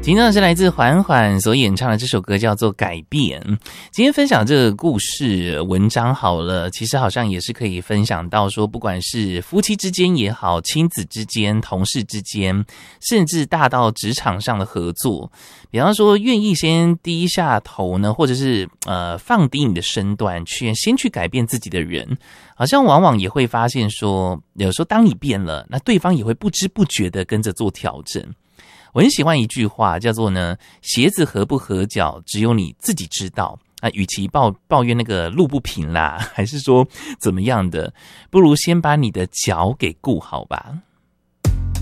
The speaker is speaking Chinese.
今天是来自缓缓所演唱的这首歌叫做《改变》。今天分享这个故事文章好了，其实好像也是可以分享到说，不管是夫妻之间也好，亲子之间、同事之间，甚至大到职场上的合作，比方说愿意先低下头呢，或者是放低你的身段，先去改变自己的人，好像往往也会发现说，有时候当你变了，那对方也会不知不觉的跟着做调整。我很喜欢一句话，叫做呢，鞋子合不合脚，只有你自己知道。与其抱怨那个路不平啦，还是说怎么样的，不如先把你的脚给顾好吧。